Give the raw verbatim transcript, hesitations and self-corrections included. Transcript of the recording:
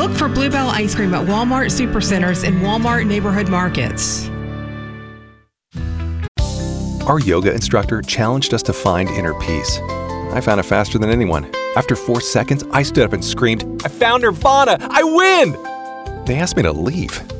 Look for Bluebell Ice Cream at Walmart Supercenters and Walmart Neighborhood Markets. Our yoga instructor challenged us to find inner peace. I found it faster than anyone. After four seconds, I stood up and screamed, "I found Nirvana! I win!" They asked me to leave.